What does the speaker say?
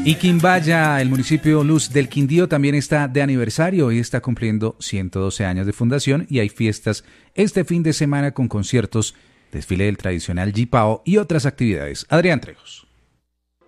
Y Quimbaya, el municipio Luz del Quindío, también está de aniversario. Hoy está cumpliendo 112 años de fundación y hay fiestas este fin de semana con conciertos, desfile del tradicional Jipao y otras actividades. Adrián Trejos.